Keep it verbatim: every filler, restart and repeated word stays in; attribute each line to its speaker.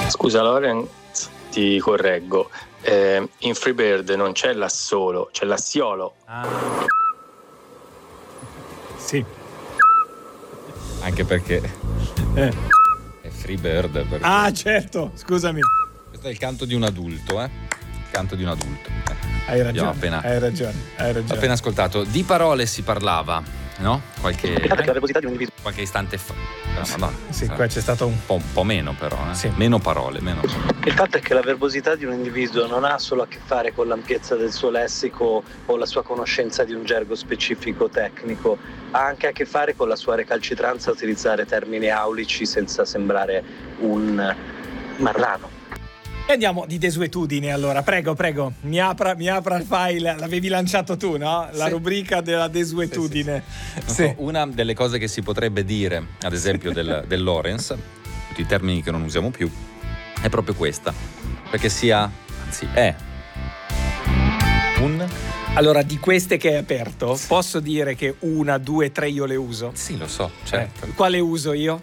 Speaker 1: Scusa Lorenz, ti correggo. Eh, in Freebird non c'è l'assolo, c'è l'assiolo.
Speaker 2: Ah. Sì.
Speaker 3: Anche perché
Speaker 2: eh.
Speaker 3: è Freebird. Perché...
Speaker 2: Ah, certo, scusami.
Speaker 3: Questo è il canto di un adulto, eh? Il canto di un adulto. Eh.
Speaker 2: Hai ragione,
Speaker 3: appena,
Speaker 2: hai ragione, hai ragione.
Speaker 3: Ho appena ascoltato. Di parole si parlava, no? Qualche,
Speaker 4: che la verbosità di un individuo.
Speaker 3: qualche istante fa. Madonna,
Speaker 2: sì, qua c'è stato un
Speaker 3: po', un po' meno però, eh?
Speaker 2: Sì.
Speaker 3: Meno parole, meno.
Speaker 4: Il fatto è che la verbosità di un individuo non ha solo a che fare con l'ampiezza del suo lessico o la sua conoscenza di un gergo specifico tecnico, ha anche a che fare con la sua recalcitranza a utilizzare termini aulici senza sembrare un marrano.
Speaker 2: E andiamo di desuetudine allora, prego, prego, mi apra, mi apra il file, l'avevi lanciato tu, no? La
Speaker 3: sì.
Speaker 2: rubrica della desuetudine.
Speaker 3: Sì, sì, sì.
Speaker 2: Sì.
Speaker 3: Una delle cose che si potrebbe dire, ad esempio del, del Lorenz, tutti i termini che non usiamo più, è proprio questa, perché sia, anzi è, un...
Speaker 2: Allora, di queste che hai aperto, posso dire che una, due, tre io le uso?
Speaker 3: Sì, lo so, certo.
Speaker 2: Eh, quale uso io?